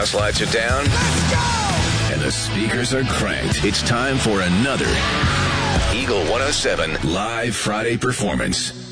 house lights are down. Let's go! And the speakers are cranked. It's time for another Eagle 107 live Friday performance.